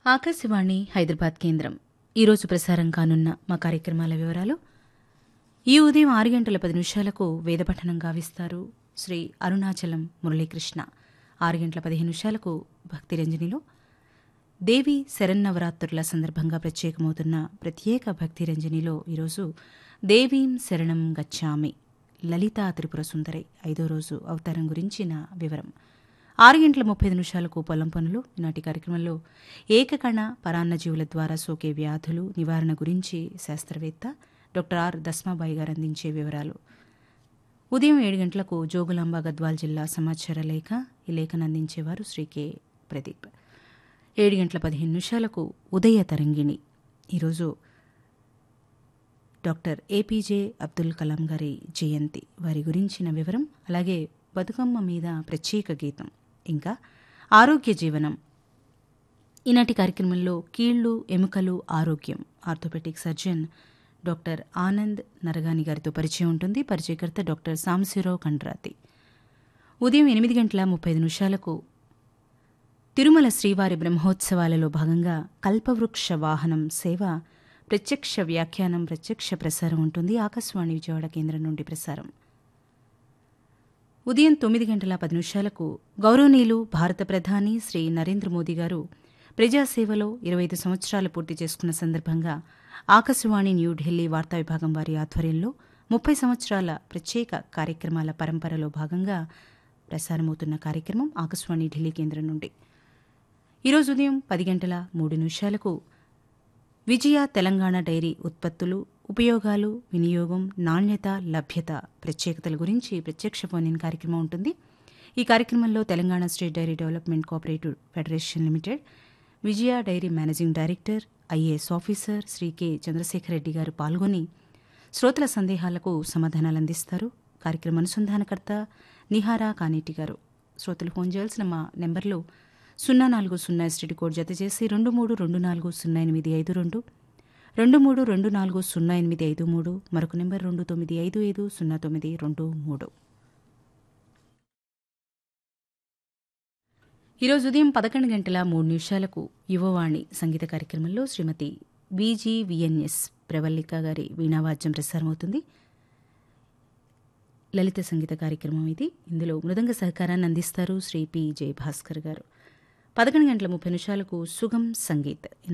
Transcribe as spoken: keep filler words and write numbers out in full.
ఆకాశవాణి హైదరాబాద్ కేంద్రం ఈరోజు ప్రసారం కానున్న మా కార్యక్రమాల వివరాలు. ఈ ఉదయం ఆరు గంటల పది నిమిషాలకు వేదపఠనం గావిస్తారు శ్రీ అరుణాచలం మురళీకృష్ణ. ఆరు గంటల పదిహేను నిమిషాలకు భక్తిరంజనిలో దేవి శరన్నవరాత్రుల సందర్భంగా ప్రత్యేకమవుతున్న ప్రత్యేక భక్తిరంజనిలో ఈరోజు దేవీం శరణం గచ్చామి లలితా త్రిపుర సుందరి ఐదో రోజు అవతారం గురించిన వివరం. ఆరు గంటల ముప్పై నిమిషాలకు పొలం పనులు. ఈనాటి కార్యక్రమంలో ఏకకణ పరాన్నజీవుల ద్వారా సోకే వ్యాధులు నివారణ గురించి శాస్త్రవేత్త డాక్టర్ ఆర్ దస్మాబాయి గారు అందించే వివరాలు. ఉదయం ఏడు గంటలకు జోగులాంబ గద్వాల్ జిల్లా సమాచార లేఖ. ఈ లేఖను అందించేవారు శ్రీ కె ప్రదీప్. ఏడు గంటల పదిహేను నిమిషాలకు ఉదయ తరంగిణి. ఈరోజు డాక్టర్ ఏపీజే అబ్దుల్ కలాం గారి జయంతి, వారి గురించిన వివరం, అలాగే బతుకమ్మ మీద ప్రత్యేక గీతం, ఇంకా ఆరోగ్య జీవనం. ఈనాటి కార్యక్రమంలో కీళ్లు ఎముకలు ఆరోగ్యం orthopaedic surgeon doctor Anand Naragani గారితో పరిచయం ఉంటుంది. పరిచయకర్త డాక్టర్ సాంశిరావు కండ్రాతి. ఉదయం ఎనిమిది గంటల ముప్పై నిమిషాలకు తిరుమల శ్రీవారి బ్రహ్మోత్సవాలలో భాగంగా కల్పవృక్ష వాహనం సేవ ప్రత్యక్ష వ్యాఖ్యానం ప్రత్యక్ష ప్రసారం ఉంటుంది. ఆకాశవాణి విజయవాడ కేంద్రం నుండి ప్రసారం. ఉదయం తొమ్మిది గంటల పది నిమిషాలకు గౌరవనీయులు భారత ప్రధాని శ్రీ నరేంద్ర మోదీ గారు ప్రజాసేవలో ఇరవై ఐదు సంవత్సరాలు పూర్తి చేసుకున్న సందర్భంగా ఆకాశవాణి న్యూఢిల్లీ వార్తా విభాగం వారి ఆధ్వర్యంలో ముప్పై సంవత్సరాల ప్రత్యేక కార్యక్రమాల పరంపరలో భాగంగా ప్రసారమవుతున్న కార్యక్రమం ఆకాశవాణి ఢిల్లీ కేంద్రం నుండి. ఈరోజు ఉదయం పది గంటల మూడు నిమిషాలకు విజయ తెలంగాణ డైరీ ఉత్పత్తులు, ఉపయోగాలు, వినియోగం, నాణ్యత, లభ్యత, ప్రత్యేకతల గురించి ప్రత్యక్ష ఫోన్ ఇన్ కార్యక్రమం ఉంటుంది. ఈ కార్యక్రమంలో Telangana state dairy development cooperative federation limited విజయ dairy managing director, IAS officer Shri K Chandrasekhar Reddy గారు పాల్గొని శ్రోతల సందేహాలకు సమాధానాలు అందిస్తారు. కార్యక్రమ అనుసంధానకర్త నిహారా కానేటి గారు. శ్రోతలు ఫోన్ చేయాల్సిన మా నెంబర్లు సున్నా నాలుగు సున్నా ఎస్టీడీ కోడ్ జత చేసి రెండు మూడు రెండు నాలుగు సున్నా ఎనిమిది ఐదు రెండు రెండు మూడు రెండు నాలుగు సున్నా ఎనిమిది ఐదు మూడు, మరొక నెంబర్ రెండు తొమ్మిది ఐదు ఐదు సున్నా తొమ్మిది రెండు మూడు. ఈరోజు ఉదయం పదకొండు గంటల మూడు నిమిషాలకు యువవాణి సంగీత కార్యక్రమంలో శ్రీమతి విజివిఎన్ఎస్ ప్రవల్లిక గారి వీణావాద్యం ప్రసారమవుతుంది. లలిత సంగీత కార్యక్రమం ఇది. ఇందులో మృదంగ సహకారాన్ని అందిస్తారు శ్రీ పి జయభాస్కర్ గారు. పదకొండు గంటల ముప్పై నిమిషాలకు సుగం సంగీత్.